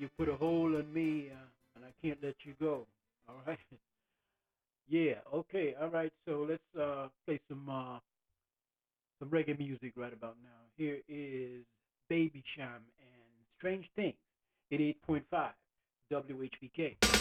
You put a hold on me, and I can't let you go. All right. Yeah. Okay. All right. So let's play some reggae music right about now. Here is Baby Cham and Strange Things at 8.5 WHBK.